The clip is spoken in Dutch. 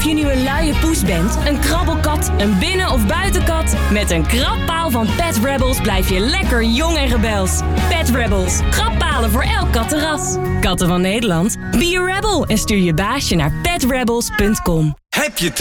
Of je nu een luie poes bent, een krabbelkat, een binnen- of buitenkat... met een krabpaal van Pet Rebels blijf je lekker jong en rebels. Pet Rebels, krabbalen voor elk kattenras. Katten van Nederland, be a rebel en stuur je baasje naar petrebels.com. Heb je